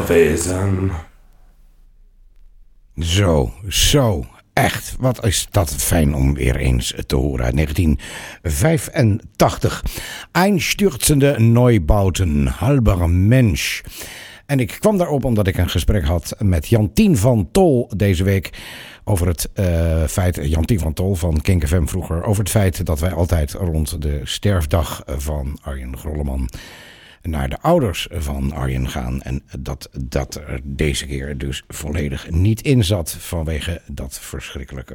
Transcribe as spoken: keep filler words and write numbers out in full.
wezen. Zo, zo. Echt, wat is dat fijn om weer eens te horen. Uit negentien vijfentachtig. Einstürzende Neubauten, halber Mensch. En ik kwam daarop omdat ik een gesprek had met Jantien van Tol deze week. Over het uh, feit, Jantien van Tol van Kink F M vroeger. Over het feit dat wij altijd rond de sterfdag van Arjen Grolleman naar de ouders van Arjen gaan. En dat dat er deze keer dus volledig niet in zat vanwege dat verschrikkelijke